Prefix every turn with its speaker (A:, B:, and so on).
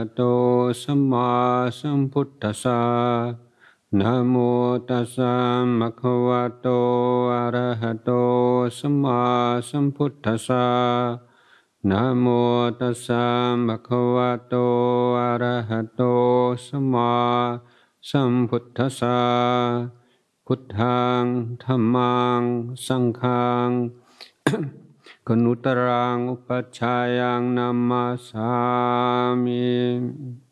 A: โตสัมมาสัมพุทธัสสะนะโมตัสสะภะคะวะโตอะระหะโตสัมมาสัมพุทธัสสะนะโมตัสสะภะคะวะโตอะระหะโตสัมมาสัมพุทธัสสะพุทธังธัมมังสังฆัง กนุตรังอุปัชฌายังนัมมาสามิ